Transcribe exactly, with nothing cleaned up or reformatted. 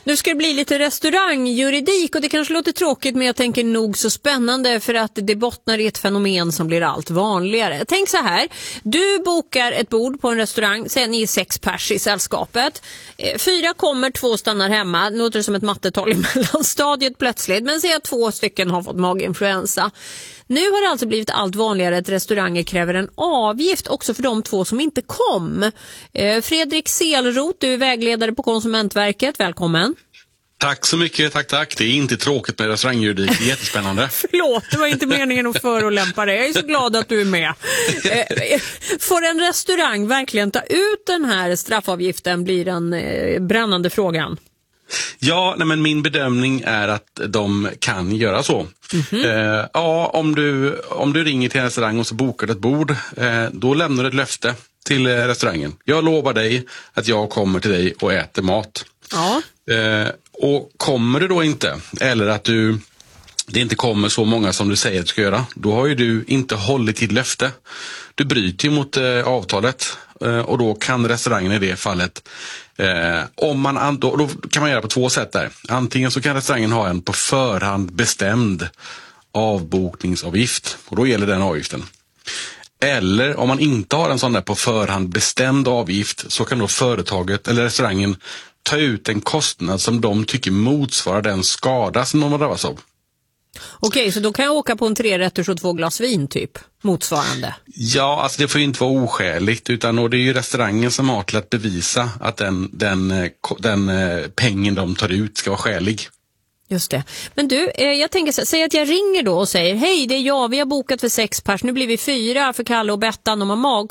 Nu ska det bli lite restaurangjuridik och det kanske låter tråkigt, men jag tänker nog så spännande för att det bottnar i ett fenomen som blir allt vanligare. Tänk så här, du bokar ett bord på en restaurang, sen är sex pers i sällskapet. Fyra kommer, två stannar hemma. Det låter som ett mattetal i mellanstadiet plötsligt, men säg att två stycken har fått maginfluensa. Nu har det alltså blivit allt vanligare att restauranger kräver en avgift också för de två som inte kom. Eh, Fredrik Selroth, du är vägledare på Konsumentverket. Välkommen. Tack så mycket, tack tack. Det är inte tråkigt med restaurangjuridik, det är jättespännande. Förlåt, det var inte meningen att förolämpa dig. Jag är så glad att du är med. Eh, får en restaurang verkligen ta ut den här straffavgiften, blir den eh, brännande frågan. Ja, nej, men min bedömning är att de kan göra så. Mm-hmm. Eh, ja, om du, om du ringer till en restaurang och så bokar ett bord, eh, då lämnar du ett löfte till eh, restaurangen. Jag lovar dig att jag kommer till dig och äter mat. Ja. Eh, och kommer du då inte, eller att du det inte kommer så många som du säger att du ska göra, då har ju du inte hållit ditt löfte. Du bryter ju mot eh, avtalet eh, och då kan restaurangen i det fallet Eh, om man, då, då kan man göra på två sätt där. Antingen så kan restaurangen ha en på förhand bestämd avbokningsavgift och då gäller den avgiften. Eller om man inte har en sån där på förhand bestämd avgift, så kan då företaget eller restaurangen ta ut en kostnad som de tycker motsvarar den skada som de har drabbats av. Okej, så då kan jag åka på en tre rätters och två glas vin typ, motsvarande? Ja, alltså det får ju inte vara oskäligt, utan och det är ju restaurangen som har till att bevisa att den, den, den pengen de tar ut ska vara skälig. Just det. Men du, jag tänker så, säg att jag ringer då och säger hej, det är jag, vi har bokat för sex pers, nu blir vi fyra för Kalle och Bettan, de har mag,